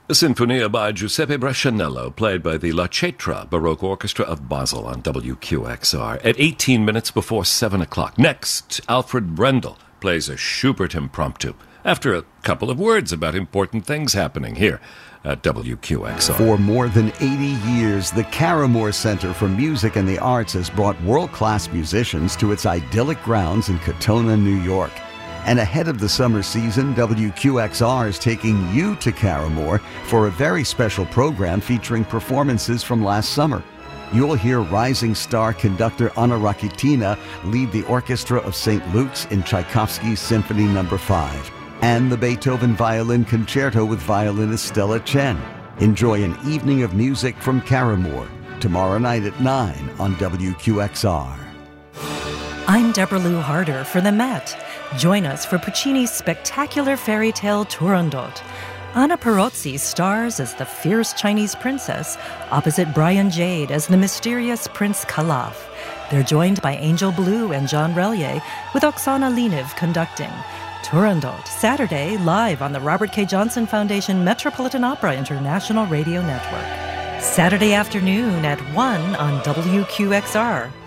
A Sinfonia by Giuseppe Brescianello, played by the La Cetra Baroque Orchestra of Basel on WQXR at 18 minutes before 7 o'clock. Next, Alfred Brendel plays a Schubert impromptu after a couple of words about important things happening here at WQXR. For more than 80 years, the Caramore Center for Music and the Arts has brought world-class musicians to its idyllic grounds in Katonah, New York. And ahead of the summer season, WQXR is taking you to Caramore for a very special program featuring performances from last summer. You'll hear rising star conductor Anna Rakitina lead the orchestra of St. Luke's in Tchaikovsky's Symphony No. 5, and the Beethoven Violin Concerto with violinist Stella Chen. Enjoy an evening of music from Caramore, tomorrow night at 9 on WQXR. I'm Deborah Lou Harder for the Met. Join us for Puccini's spectacular fairy tale Turandot. Anna Perozzi stars as the fierce Chinese princess, opposite Brian Jade as the mysterious Prince Calaf. They're joined by Angel Blue and John Relier, with Oksana Leniv conducting. Turandot, Saturday, live on the Robert K. Johnson Foundation Metropolitan Opera International Radio Network. Saturday afternoon at 1 on WQXR.